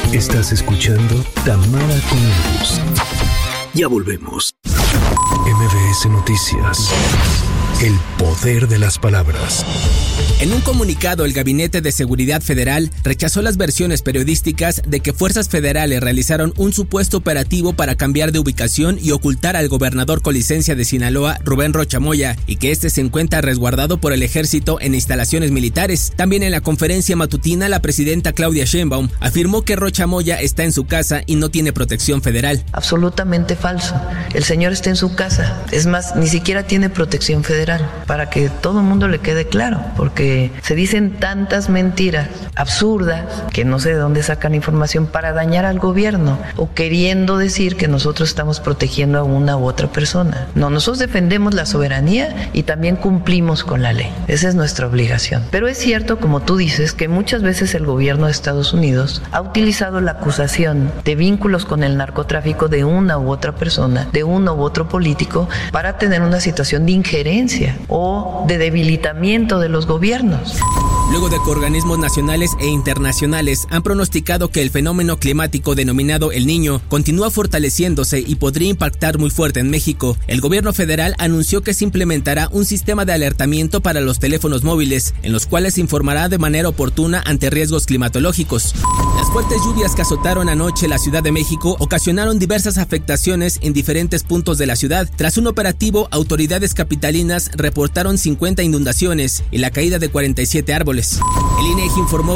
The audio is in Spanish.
Estás escuchando Tamara con Luz. Ya volvemos. MBS Noticias. El poder de las palabras. En un comunicado, el Gabinete de Seguridad Federal rechazó las versiones periodísticas de que fuerzas federales realizaron un supuesto operativo para cambiar de ubicación y ocultar al gobernador con licencia de Sinaloa, Rubén Rocha Moya, y que este se encuentra resguardado por el ejército en instalaciones militares. También en la conferencia matutina, la presidenta Claudia Sheinbaum afirmó que Rocha Moya está en su casa y no tiene protección federal. Absolutamente falso. El señor está en su casa. Es más, ni siquiera tiene protección federal, para que todo el mundo le quede claro, porque se dicen tantas mentiras absurdas que no sé de dónde sacan información para dañar al gobierno o queriendo decir que nosotros estamos protegiendo a una u otra persona. No, nosotros defendemos la soberanía y también cumplimos con la ley. Esa es nuestra obligación. Pero es cierto, como tú dices, que muchas veces el gobierno de Estados Unidos ha utilizado la acusación de vínculos con el narcotráfico de una u otra persona, de uno u otro político, para tener una situación de injerencia o de debilitamiento de los gobiernos. Luego de que organismos nacionales e internacionales han pronosticado que el fenómeno climático denominado El Niño continúa fortaleciéndose y podría impactar muy fuerte en México, el gobierno federal anunció que se implementará un sistema de alertamiento para los teléfonos móviles, en los cuales se informará de manera oportuna ante riesgos climatológicos. Las fuertes lluvias que azotaron anoche la Ciudad de México ocasionaron diversas afectaciones en diferentes puntos de la ciudad. Tras un operativo, autoridades capitalinas reportaron 50 inundaciones y la caída de 47 árboles. El INEGI informó